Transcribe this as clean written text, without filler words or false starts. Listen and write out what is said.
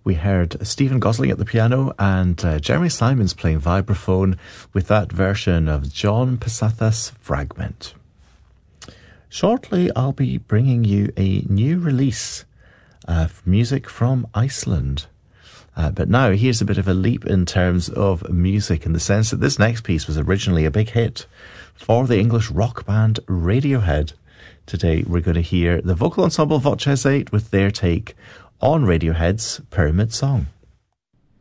We heard Stephen Gosling at the piano and Jeremy Simons playing vibraphone with that version of John Passathas' Fragment. Shortly, I'll be bringing you a new release of music from Iceland. But now, here's a bit of a leap in terms of music, in the sense that this next piece was originally a big hit for the English rock band Radiohead. Today, we're going to hear the vocal ensemble Voces 8 with their take on Radiohead's Pyramid Song.